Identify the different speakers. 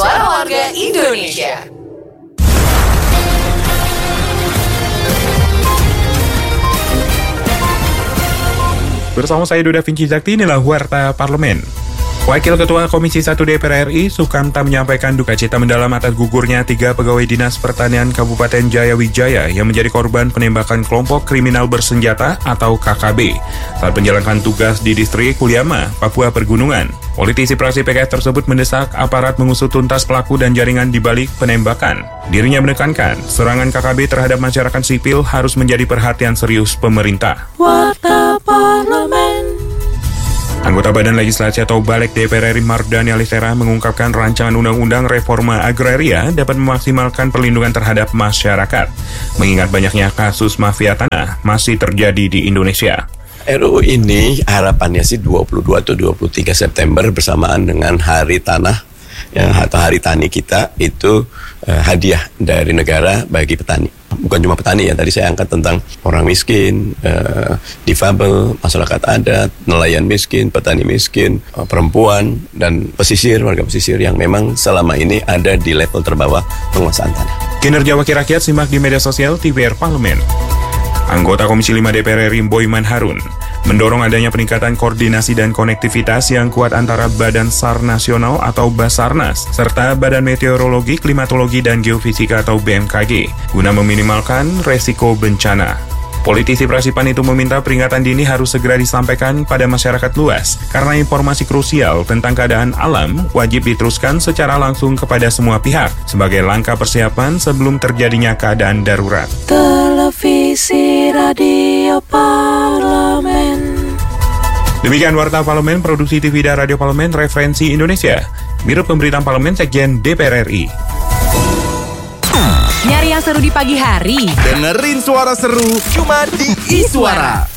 Speaker 1: Suara Warga Indonesia.
Speaker 2: Bersama saya Duda Vinci Zakti, inilah Warta Parlemen. Wakil Ketua Komisi 1 DPR RI, Sukamta, menyampaikan duka cita mendalam atas gugurnya 3 pegawai Dinas Pertanian Kabupaten Jayawijaya yang menjadi korban penembakan kelompok kriminal bersenjata atau KKB saat menjalankan tugas di distrik Kuliama, Papua Pergunungan. Politisi fraksi PKS tersebut mendesak aparat mengusut tuntas pelaku dan jaringan di balik penembakan. Dirinya menekankan serangan KKB terhadap masyarakat sipil harus menjadi perhatian serius pemerintah.
Speaker 3: Warta Parlemen.
Speaker 2: Anggota Badan Legislasi atau Balik DPR RI Mardhani Alisera mengungkapkan rancangan undang-undang reforma agraria dapat memaksimalkan perlindungan terhadap masyarakat, mengingat banyaknya kasus mafia tanah masih terjadi di Indonesia.
Speaker 4: RUU ini harapannya sih 22 atau 23 September bersamaan dengan Hari Tanah atau Hari Tani kita itu hadiah dari negara bagi petani. Bukan cuma petani ya, tadi saya angkat tentang orang miskin, difabel, masyarakat adat, nelayan miskin, petani miskin, perempuan, dan pesisir, warga pesisir yang memang selama ini ada di level terbawah penguasaan tanah.
Speaker 2: Kinerja Wakil Rakyat simak di media sosial TVR Parlemen. Anggota Komisi 5 DPR RI Boyman Harun mendorong adanya peningkatan koordinasi dan konektivitas yang kuat antara Badan SAR Nasional atau Basarnas serta Badan Meteorologi, Klimatologi, dan Geofisika atau BMKG guna meminimalkan resiko bencana. Politisi fraksi PAN itu meminta peringatan dini harus segera disampaikan pada masyarakat luas karena informasi krusial tentang keadaan alam wajib diteruskan secara langsung kepada semua pihak sebagai langkah persiapan sebelum terjadinya keadaan darurat.
Speaker 3: Televisi Radio Parlemen.
Speaker 2: Demikian Warta Parlemen, produksi TV dan Radio Parlemen Referensi Indonesia. Biro Pemberitaan Parlemen Sekjen DPR RI.
Speaker 5: Nyari yang seru di pagi hari?
Speaker 6: Dengerin suara seru cuma di Iswara.